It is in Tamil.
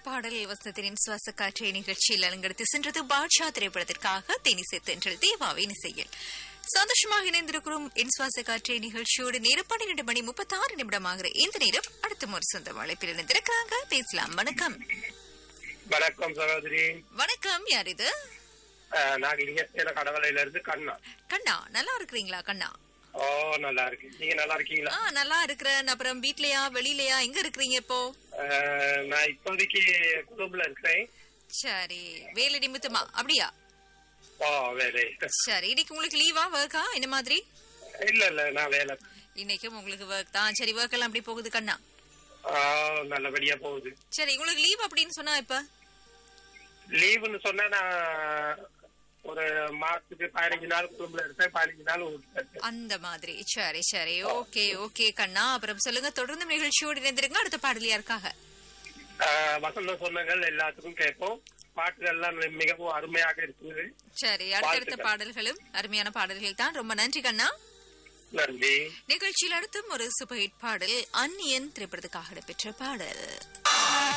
பாடல் வசனத்தின் சுவாச காற்றை நிகழ்ச்சியில் அலங்கரித்து சென்றது பாட்ஷா திரைப்படத்திற்காக தேனிசை தென்றல் தேவாவின் இசையில். சந்தோஷமாக இணைந்திருக்கிறோம் என் சுவாச காற்றை நிகழ்ச்சியோடு. நேரம் 12:36 இந்த நேரம் அடுத்த ஒரு சொந்த அழைப்பில் இணைந்திருக்கிறாங்க. பேசலாம். வணக்கம். வணக்கம் சகோதரி. வணக்கம். யார் இது? நான் இங்க கடவுளையில இருந்து கண்ணா. கண்ணா, நல்லா இருக்கிறீங்களா கண்ணா? ஓ, நல்லா இருக்கு. நீங்க நல்லா இருக்கீங்களா? நல்லா இருக்கிறேன். அப்புறம் வீட்லயா வெளியிலயா எங்க இருக்கிறீங்க இப்போ? நான் இப்போதைக்கு குடும்பல இருக்கிறேன். சரி, வேலை நிமித்தமா அப்படியா? ஓ, வேலை. சரி, இன்னைக்கு உங்களுக்கு லீவா ஒர்க்கா என்ன மாதிரி? இல்ல நான் வேலை. இன்னைக்கும் உங்களுக்கு ஒர்க் தான். சரி, ஒர்க் எல்லாம் எப்படி போகுது கண்ணா? நல்லபடியா போகுது. சரி, உங்களுக்கு லீவ் அப்படின்னு சொன்னா இப்ப லீவுன்னு சொன்னா நான் ஒரு மாசத்துக்கு 15 நாள் குடும்பல இருப்பேன், 15 நாள் வீட்டுல அந்த மாதிரி. சரி சரி, ஓகே ஓகே கண்ணா. அப்புறம் சொல்லுங்க, தொடர்ந்து நிகழ்ச்சியோடு இணைந்திருங்க. அடுத்த பாடல் யாருக்காக? வசந்த சொந்தங்கள் எல்லாத்துக்கும் கேட்போம். பாட்டுகள்லாம் மிகவும் அருமையாக இருக்குது. சரி, அடுத்தடுத்த பாடல்களும் அருமையான பாடல்கள் தான். ரொம்ப நன்றி கண்ணா. நன்றி. நிகழ்ச்சியில் அடுத்தும் ஒரு சூப்பர் ஹிட் பாடல், அந்நியன் திரைப்படத்துக்காக இடம்பெற்ற பாடல்.